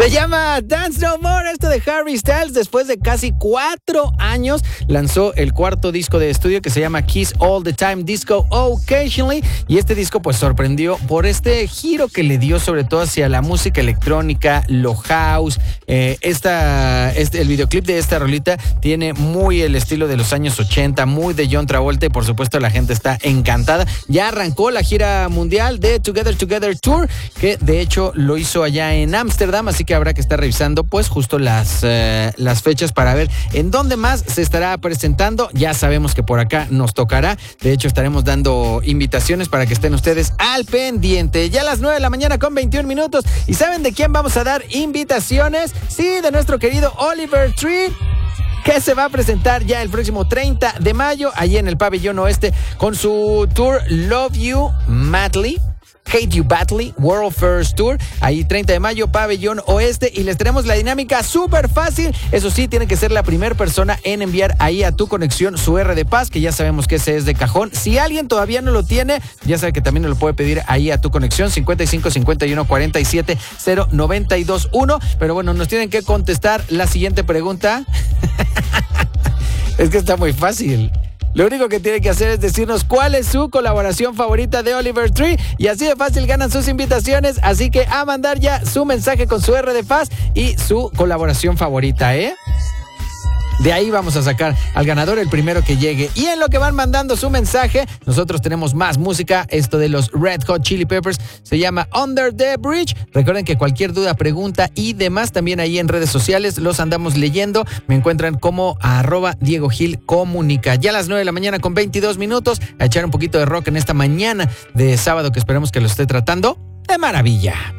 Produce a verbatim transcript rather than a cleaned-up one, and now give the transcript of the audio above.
Se llama Dance No More, esto de Harry Styles. Después de casi cuatro años lanzó el cuarto disco de estudio que se llama Kiss All the Time, Disco Occasionally. Y este disco pues sorprendió por este giro que le dio sobre todo hacia la música electrónica, lo house. Eh, esta, este, el videoclip de esta rolita tiene muy el estilo de los años ochenta, muy de John Travolta y por supuesto la gente está encantada. Ya arrancó la gira mundial de Together Together Tour, que de hecho lo hizo allá en Ámsterdam, así que habrá que estar revisando pues justo las, eh, las fechas para ver en dónde más se estará presentando. Ya sabemos que por acá nos tocará, de hecho estaremos dando invitaciones para que estén ustedes al pendiente. Ya a las nueve de la mañana con veintiún minutos. ¿Y saben de quién vamos a dar invitaciones? Sí, de nuestro querido Oliver Tree, que se va a presentar ya el próximo treinta de mayo allí en el Pabellón Oeste con su tour Love You Madly, Hate You Badly, World First Tour. Ahí treinta de mayo, Pabellón Oeste. Y les tenemos la dinámica súper fácil. Eso sí, tiene que ser la primera persona en enviar ahí a tu conexión su R de paz, que ya sabemos que ese es de cajón. Si alguien todavía no lo tiene, ya sabe que también nos lo puede pedir ahí a tu conexión, cincuenta y cinco, cincuenta y uno, cuarenta y siete, cero, noventa y dos, uno. Pero bueno, nos tienen que contestar la siguiente pregunta. Es que está muy fácil. Lo único que tiene que hacer es decirnos cuál es su colaboración favorita de Oliver Tree y así de fácil ganan sus invitaciones. Así que a mandar ya su mensaje con su R de paz y su colaboración favorita, ¿eh? De ahí vamos a sacar al ganador, el primero que llegue. Y en lo que van mandando su mensaje, nosotros tenemos más música. Esto de los Red Hot Chili Peppers se llama Under the Bridge. Recuerden que cualquier duda, pregunta y demás también ahí en redes sociales los andamos leyendo. Me encuentran como arroba Diego Gil Comunica. Ya a las nueve de la mañana con veintidós minutos a echar un poquito de rock en esta mañana de sábado que esperemos que lo esté tratando de maravilla.